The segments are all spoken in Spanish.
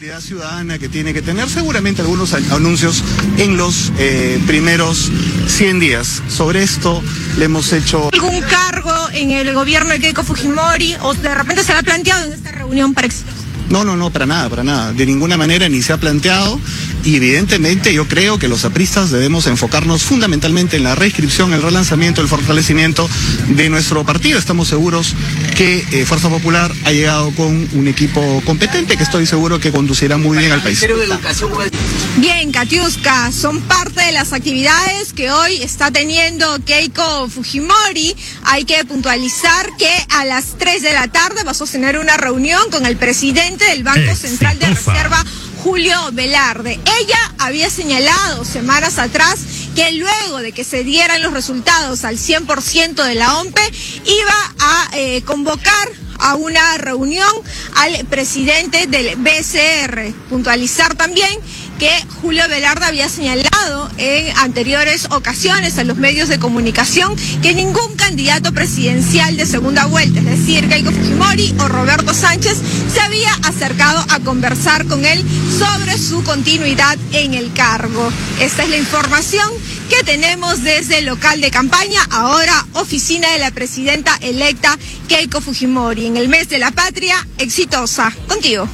sensibilidad ciudadana que tiene que tener, seguramente algunos anuncios en los primeros 100 días. Sobre esto le hemos hecho... ¿Algún cargo en el gobierno de Keiko Fujimori o de repente se ha planteado en esta reunión para exitosa? No, para nada, de ninguna manera ni se ha planteado, y evidentemente yo creo que los apristas debemos enfocarnos fundamentalmente en la reinscripción, el relanzamiento, el fortalecimiento de nuestro partido. Estamos seguros que Fuerza Popular ha llegado con un equipo competente que estoy seguro que conducirá muy bien al país. Bien, Katiuska, son parte de las actividades que hoy está teniendo Keiko Fujimori. Hay que puntualizar que a las 3 de la tarde va a sostener una reunión con el presidente del Banco Central de Reserva, Julio Velarde. Ella había señalado semanas atrás que luego de que se dieran los resultados al 100% de la OMPE, iba a convocar a una reunión al presidente del BCR. Puntualizar también que Julio Velarde había señalado en anteriores ocasiones a los medios de comunicación que ningún candidato presidencial de segunda vuelta, es decir, Keiko Fujimori o Roberto Sánchez, se había acercado a conversar con él sobre su continuidad en el cargo. Esta es la información que tenemos desde el local de campaña, ahora oficina de la presidenta electa Keiko Fujimori. En el mes de la patria, exitosa. Contigo.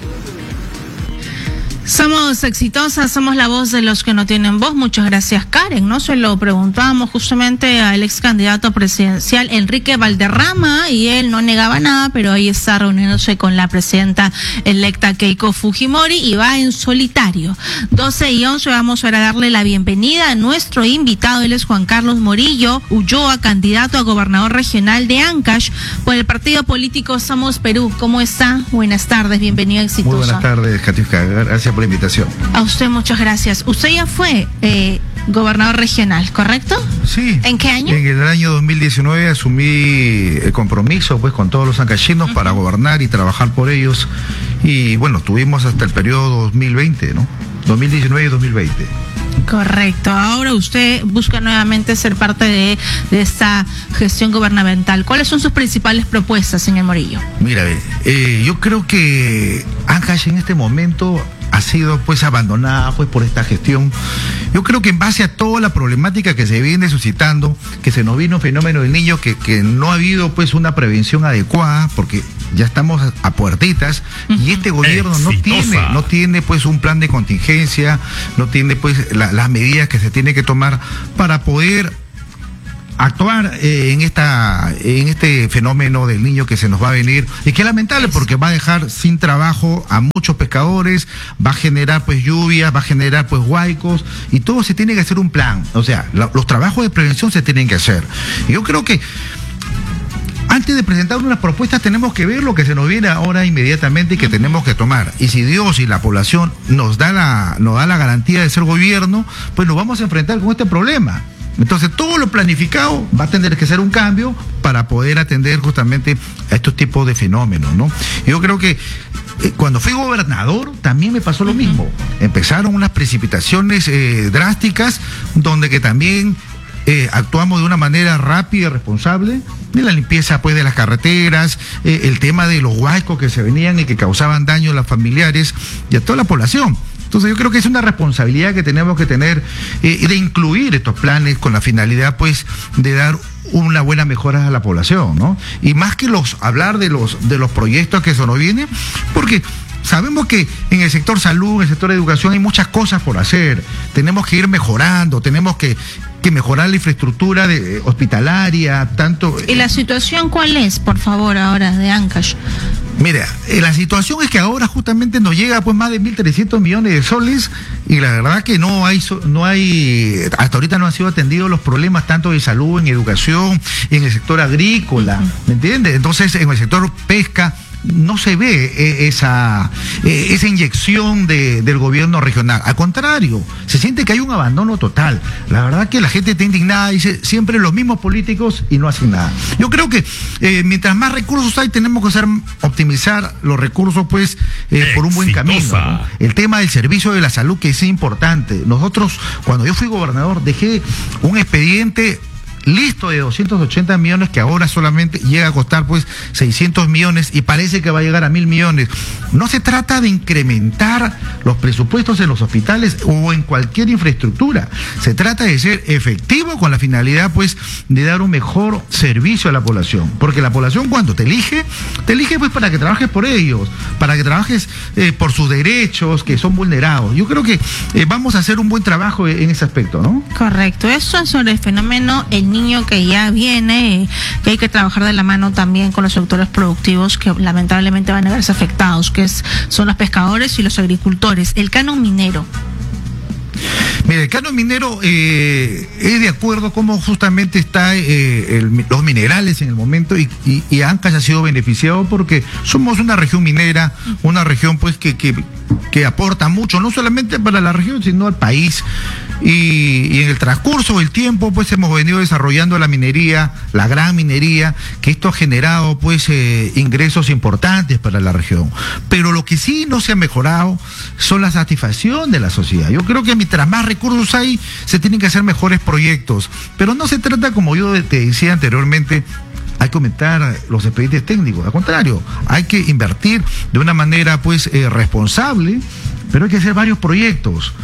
Somos exitosas, somos la voz de los que no tienen voz. Muchas gracias, Karen. No se lo preguntábamos justamente al ex candidato presidencial Enrique Valderrama y él no negaba nada, pero ahí está reuniéndose con la presidenta electa Keiko Fujimori y va en solitario. 12:11, vamos ahora a darle la bienvenida a nuestro invitado. Él es Juan Carlos Morillo Ulloa, candidato a gobernador regional de Ancash por el partido político Somos Perú. ¿Cómo está? Buenas tardes, bienvenido a Exitosa. Muy buenas tardes, Katiuska. Gracias por la invitación. A usted muchas gracias. Usted ya fue gobernador regional, ¿correcto? Sí. ¿En qué año? En el año 2019 asumí el compromiso pues con todos los ancachinos para gobernar y trabajar por ellos, y bueno, tuvimos hasta el periodo 2020, ¿no? 2019 y 2020. Correcto. Ahora usted busca nuevamente ser parte de esta gestión gubernamental. ¿Cuáles son sus principales propuestas, señor Morillo? Mira, yo creo que Ancash en este momento ha sido pues abandonada pues por esta gestión. Yo creo que en base a toda la problemática que se viene suscitando, que se nos vino un fenómeno del niño, que no ha habido pues una prevención adecuada, porque ya estamos a puertitas, y este gobierno no tiene pues un plan de contingencia, no tiene pues las medidas que se tiene que tomar para poder actuar en este fenómeno del niño que se nos va a venir, y que es lamentable porque va a dejar sin trabajo a muchos pescadores, va a generar pues lluvias, va a generar pues huaicos, y todo se tiene que hacer un plan. O sea, los trabajos de prevención se tienen que hacer. Y yo creo que antes de presentar unas propuestas tenemos que ver lo que se nos viene ahora inmediatamente y que tenemos que tomar. Y si Dios y la población nos da la garantía de ser gobierno, pues nos vamos a enfrentar con este problema. Entonces todo lo planificado va a tener que ser un cambio para poder atender justamente a estos tipos de fenómenos, ¿no? Yo creo que cuando fui gobernador también me pasó lo mismo. Empezaron unas precipitaciones drásticas, donde que también actuamos de una manera rápida y responsable, de la limpieza pues de las carreteras, el tema de los huaicos que se venían y que causaban daño a los familiares y a toda la población. Entonces yo creo que es una responsabilidad que tenemos que tener, de incluir estos planes con la finalidad pues de dar una buena mejora a la población, ¿no? Y más que hablar de los proyectos que se nos vienen, porque sabemos que en el sector salud, en el sector de educación hay muchas cosas por hacer. Tenemos que ir mejorando, tenemos que mejorar la infraestructura hospitalaria, tanto... ¿Y la situación cuál es, por favor, ahora de Ancash? Mira, la situación es que ahora justamente nos llega pues más de 1.300 millones de soles, y la verdad que no hay, hasta ahorita no han sido atendidos los problemas tanto de salud, en educación, en el sector agrícola, ¿me entiendes? Entonces, en el sector pesca no se ve esa inyección del gobierno regional. Al contrario, se siente que hay un abandono total. La verdad que la gente está indignada, dice siempre los mismos políticos y no hacen nada. Yo creo que mientras más recursos hay, tenemos que optimizar los recursos pues por un buen camino, ¿no? El tema del servicio de la salud, que es importante. Nosotros, cuando yo fui gobernador, dejé un expediente listo de 280 millones que ahora solamente llega a costar pues 600 millones y parece que va a llegar a 1.000 millones. No se trata de incrementar los presupuestos en los hospitales o en cualquier infraestructura. Se trata de ser efectivo con la finalidad pues de dar un mejor servicio a la población. Porque la población cuando te elige pues para que trabajes por ellos, para que trabajes por sus derechos que son vulnerados. Yo creo que vamos a hacer un buen trabajo en ese aspecto, ¿no? Correcto. Eso es sobre el fenómeno el niño que ya viene, que hay que trabajar de la mano también con los sectores productivos que lamentablemente van a verse afectados, que son los pescadores y los agricultores. El canon minero. Mire, el canon minero es de acuerdo a cómo justamente está los minerales en el momento y Ancash ha sido beneficiado porque somos una región minera, una región pues que aporta mucho, no solamente para la región, sino al país. Y en el transcurso del tiempo pues hemos venido desarrollando la minería, la gran minería, que esto ha generado pues ingresos importantes para la región. Pero lo que sí no se ha mejorado son la satisfacción de la sociedad. Yo creo que mientras más recursos hay, se tienen que hacer mejores proyectos. Pero no se trata, como yo te decía anteriormente, hay que aumentar los expedientes técnicos. Al contrario, hay que invertir de una manera pues responsable, pero hay que hacer varios proyectos.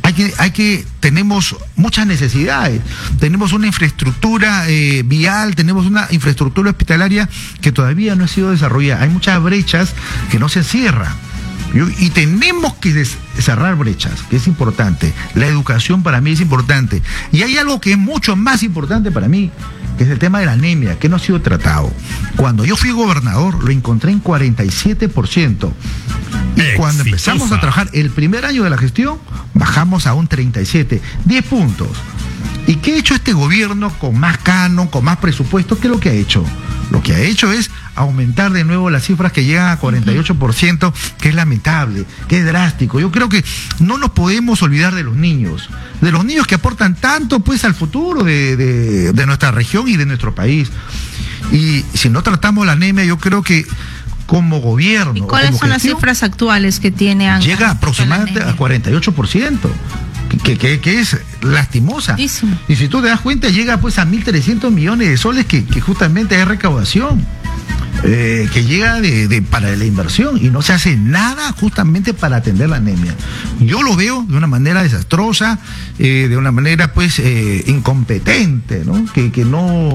Tenemos muchas necesidades, tenemos una infraestructura vial, tenemos una infraestructura hospitalaria que todavía no ha sido desarrollada, hay muchas brechas que no se cierran. Y tenemos que cerrar brechas, que es importante. La educación para mí es importante. Y hay algo que es mucho más importante para mí, que es el tema de la anemia, que no ha sido tratado. Cuando yo fui gobernador, lo encontré en 47%. Y cuando empezamos a trabajar el primer año de la gestión, bajamos a un 37%, 10 puntos. ¿Y qué ha hecho este gobierno con más canon, con más presupuesto? ¿Qué es lo que ha hecho? Lo que ha hecho es aumentar de nuevo las cifras que llegan a 48%, que es lamentable, que es drástico. Yo creo que no nos podemos olvidar de los niños que aportan tanto pues al futuro de nuestra región y de nuestro país. Y si no tratamos la anemia, yo creo que como gobierno... ¿Y cuáles son las cifras actuales que tiene Ancash? Llega aproximadamente a 48%. Que es lastimosa. Y si tú te das cuenta, llega pues a 1.300 millones de soles que justamente es recaudación, que llega para la inversión y no se hace nada justamente para atender la anemia. Yo lo veo de una manera desastrosa, de una manera pues incompetente, ¿no? Que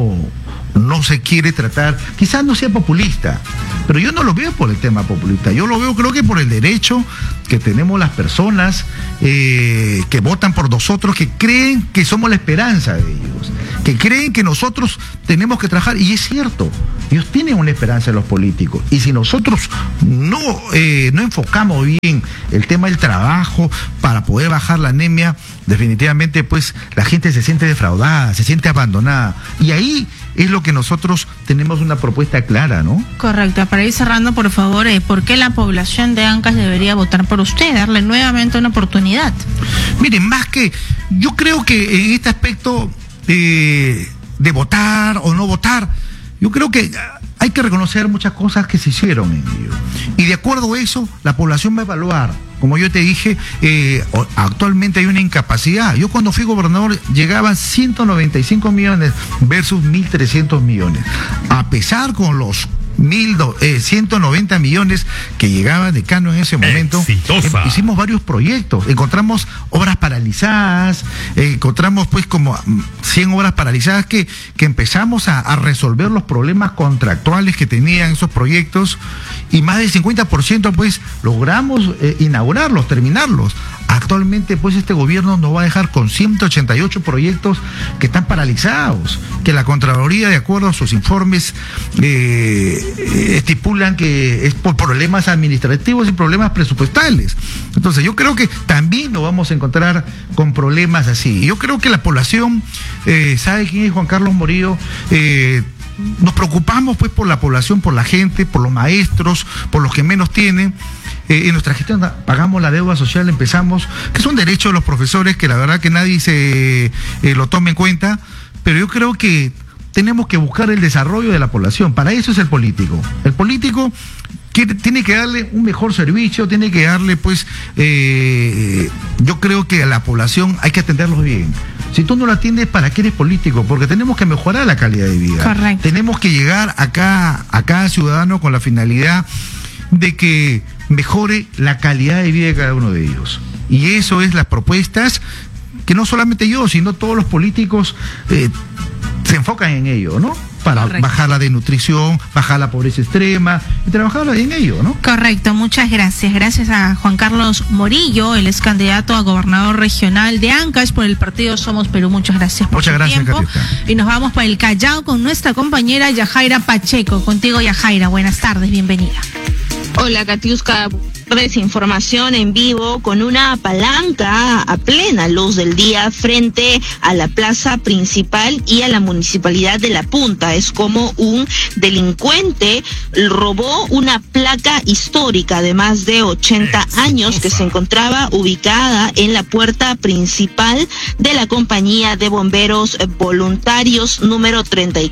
no se quiere tratar, quizás no sea populista, pero yo no lo veo por el tema populista, yo lo veo creo que por el derecho que tenemos las personas que votan por nosotros, que creen que somos la esperanza de ellos, que creen que nosotros tenemos que trabajar, y es cierto, ellos tienen una esperanza en los políticos, y si nosotros no enfocamos bien el tema del trabajo para poder bajar la anemia, definitivamente pues la gente se siente defraudada, se siente abandonada, y ahí es lo que nosotros tenemos una propuesta clara, ¿no? Correcto. Para ir cerrando, por favor, ¿por qué la población de Ancash debería votar por usted, darle nuevamente una oportunidad? Miren, más que, yo creo que en este aspecto de votar o no votar, yo creo que hay que reconocer muchas cosas que se hicieron en ello. Y de acuerdo a eso, la población va a evaluar. Como yo te dije, actualmente hay una incapacidad. Yo cuando fui gobernador llegaban 195 millones versus 1.300 millones. A pesar con los 190 millones que llegaban de Cano en ese momento, hicimos varios proyectos, encontramos obras paralizadas, encontramos pues como 100 obras paralizadas que empezamos a resolver los problemas contractuales que tenían esos proyectos, y más del 50% pues logramos inaugurarlos, terminarlos. Actualmente pues este gobierno nos va a dejar con 188 proyectos que están paralizados, que la Contraloría, de acuerdo a sus informes, estipulan que es por problemas administrativos y problemas presupuestales. Entonces yo creo que también nos vamos a encontrar con problemas así. Yo creo que la población sabe quién es Juan Carlos Morillo. Nos preocupamos pues por la población, por la gente, por los maestros, por los que menos tienen. En nuestra gestión pagamos la deuda social, empezamos, que es un derecho de los profesores que la verdad que nadie lo toma en cuenta, pero yo creo que tenemos que buscar el desarrollo de la población. Para eso es el político. El político tiene que darle un mejor servicio, tiene que darle, pues, yo creo que a la población hay que atenderlos bien. Si tú no lo atiendes, ¿para qué eres político? Porque tenemos que mejorar la calidad de vida. Correcto. Tenemos que llegar a cada ciudadano con la finalidad de que mejore la calidad de vida de cada uno de ellos. Y eso es las propuestas que no solamente yo, sino todos los políticos se enfocan en ello, ¿no? Para bajar la desnutrición, bajar la pobreza extrema y trabajar en ello, ¿no? Correcto, muchas gracias. Gracias a Juan Carlos Morillo, él es candidato a gobernador regional de Ancash por el partido Somos Perú. Muchas gracias por su tiempo. Catiusca. Y nos vamos para el Callao con nuestra compañera Yajaira Pacheco. Contigo, Yajaira, buenas tardes, bienvenida. Hola, Katiuska. Información en vivo con una palanca a plena luz del día frente a la plaza principal y a la municipalidad de La Punta. Es como un delincuente robó una placa histórica de más de 80 años que se encontraba ubicada en la puerta principal de la compañía de bomberos voluntarios número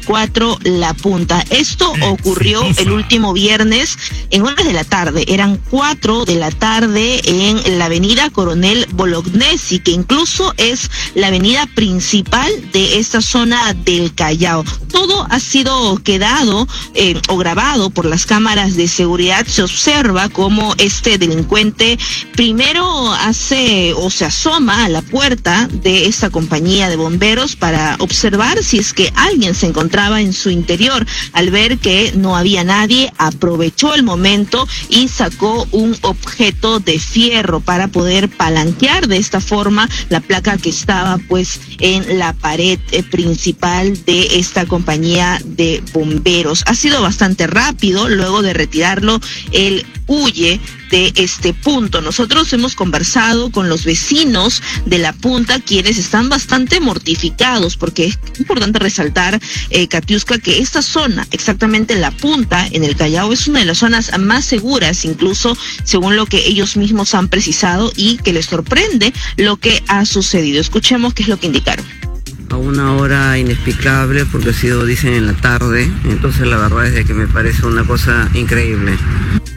34 La Punta. Esto ocurrió el último viernes en horas de la tarde. Eran 4 de la tarde en la avenida Coronel Bolognesi, que incluso es la avenida principal de esta zona del Callao. Todo ha sido quedado o grabado por las cámaras de seguridad. Se observa cómo este delincuente primero hace o se asoma a la puerta de esta compañía de bomberos para observar si es que alguien se encontraba en su interior. Al ver que no había nadie, aprovechó el momento y sacó un objeto de fierro para poder palanquear de esta forma la placa que estaba pues en la pared principal de esta compañía de bomberos. Ha sido bastante rápido. Luego de retirarlo, él huye de este punto. Nosotros hemos conversado con los vecinos de La Punta, quienes están bastante mortificados, porque es importante resaltar, Katiuska, que esta zona, exactamente La Punta, en el Callao, es una de las zonas más seguras, incluso según lo que ellos mismos han precisado, y que les sorprende lo que ha sucedido. Escuchemos qué es lo que indicaron. A una hora inexplicable, porque ha sido, dicen, en la tarde. Entonces la verdad es de que me parece una cosa increíble.